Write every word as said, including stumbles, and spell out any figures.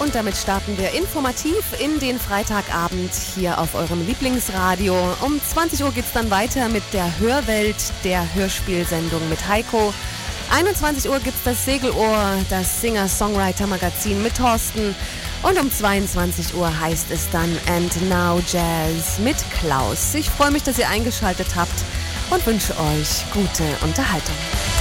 und damit starten wir informativ in den Freitagabend hier auf eurem Lieblingsradio. Um zwanzig Uhr geht es dann weiter mit der Hörwelt, der Hörspielsendung mit Heiko. einundzwanzig Uhr gibt es das Segelohr, das Singer-Songwriter-Magazin mit Thorsten. Und um zweiundzwanzig Uhr heißt es dann And Now Jazz mit Klaus. Ich freue mich, dass ihr eingeschaltet habt und wünsche euch gute Unterhaltung.